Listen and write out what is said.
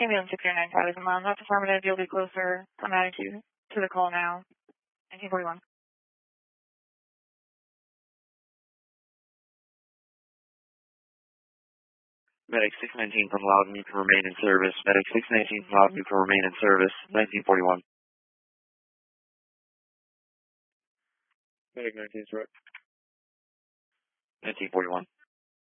Ambulance 695 is in line. That's affirmative. You'll be closer. I'm adding you to the call now. 1941. Medic 619 from Loudon, you can remain in service. Medic 619 from Loudon, you can remain in service. 1941. Medic 19's right. 1941.